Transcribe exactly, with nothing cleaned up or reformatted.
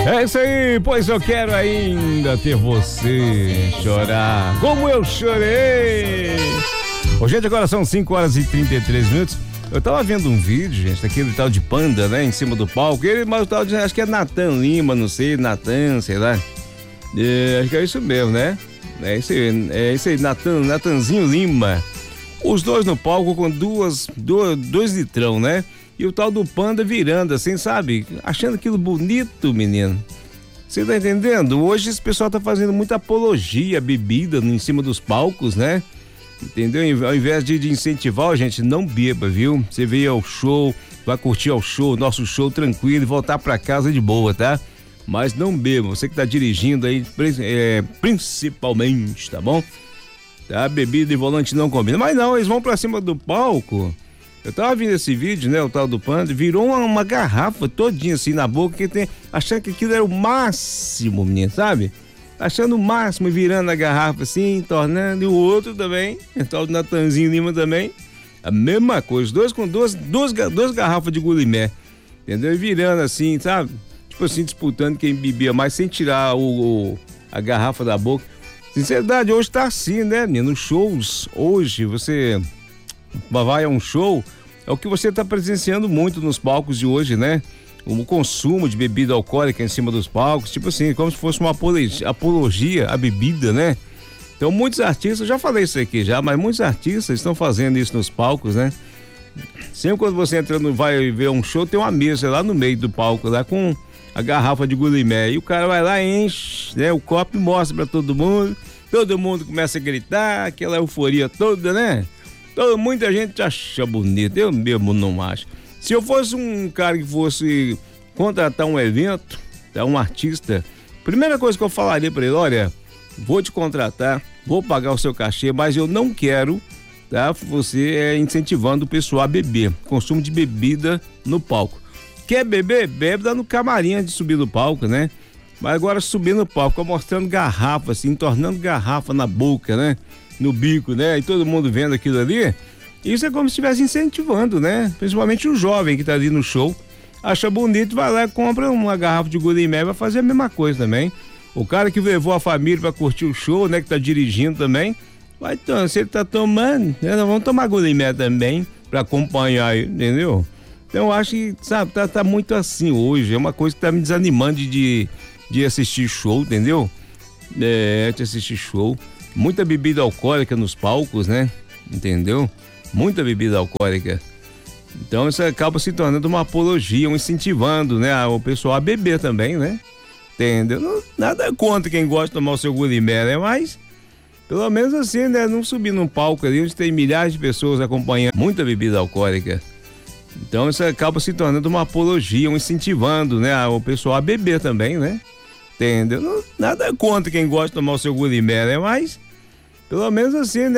É isso aí, pois eu quero ainda ter você chorar como eu chorei. Ô, gente, agora são cinco horas e trinta e três minutos. Eu tava vendo um vídeo, gente, daquele tal de Panda, né, em cima do palco. Ele, mas o tal de, acho que é Natan Lima, não sei, Natan, sei lá. É, acho que é isso mesmo, né? É isso aí, é isso aí, Natan, Natanzinho Lima. Os dois no palco com duas, duas, dois litrão, né? E o tal do Panda virando assim, sabe? Achando aquilo bonito, menino. Você tá entendendo? Hoje esse pessoal tá fazendo muita apologia à bebida em cima dos palcos, né? Entendeu? Ao invés de, de incentivar, gente, não beba, viu? Você veio ao show, vai curtir ao show, nosso show tranquilo e voltar pra casa de boa, tá? Mas não beba, você que tá dirigindo aí, é, principalmente, tá bom? Tá? Bebida e volante não combina. Mas não, eles vão pra cima do palco. Eu tava vendo esse vídeo, né? O tal do Panda virou uma, uma garrafa todinha assim na boca, que tem, achando que aquilo era o máximo, menino, sabe? Achando o máximo, virando a garrafa assim, tornando, e o outro também, o tal do Natanzinho Lima também, a mesma coisa, dois com duas, duas, duas garrafas de gulimé, entendeu? E virando assim, sabe? Tipo assim, disputando quem bebia mais, sem tirar o, o, a garrafa da boca. Sinceridade, hoje tá assim, né, menino? Nos shows, hoje, você vai a um show, é o que você tá presenciando muito nos palcos de hoje, né? O consumo de bebida alcoólica em cima dos palcos, tipo assim, como se fosse uma apologia à bebida, né? Então muitos artistas, já falei isso aqui já, mas muitos artistas estão fazendo isso nos palcos, né? Sempre quando você entra no, vai ver um show, tem uma mesa lá no meio do palco, lá com a garrafa de gulimé, e o cara vai lá, enche, né? O copo e mostra pra todo mundo, todo mundo começa a gritar, aquela euforia toda, né? Todo, muita gente acha bonito, eu mesmo não acho. Se eu fosse um cara que fosse contratar um evento, tá, um artista, primeira coisa que eu falaria pra ele, olha, vou te contratar, vou pagar o seu cachê, mas eu não quero, tá, você é incentivando o pessoal a beber, consumo de bebida no palco. Quer beber? Bebe lá no camarim antes de subir no palco, né? Mas agora subir no palco, mostrando garrafa, assim, tornando garrafa na boca, né? No bico, né? E todo mundo vendo aquilo ali. Isso é como se estivesse incentivando, né? Principalmente o jovem que tá ali no show, acha bonito, vai lá e compra uma garrafa de gulimé, vai fazer a mesma coisa também. O cara que levou a família pra curtir o show, né? Que tá dirigindo também, vai, então, se ele tá tomando, né? Nós vamos tomar gulimé também pra acompanhar, entendeu? Então eu acho que, sabe, tá, tá muito assim hoje, é uma coisa que tá me desanimando de, de, de assistir show, entendeu? É, de assistir show. Muita bebida alcoólica nos palcos, né? Entendeu? Muita bebida alcoólica. Então isso acaba se tornando uma apologia, um incentivando, né? O pessoal a beber também, né? Entendeu? Não, nada contra quem gosta de tomar o seu gulimé, né? Mas, pelo menos assim, né? Não subir num palco ali onde tem milhares de pessoas acompanhando muita bebida alcoólica. Então isso acaba se tornando uma apologia, um incentivando, né? O pessoal a beber também, né? Entendeu? Não, nada contra quem gosta de tomar o seu gulimé, né? Mas, pelo menos assim, né?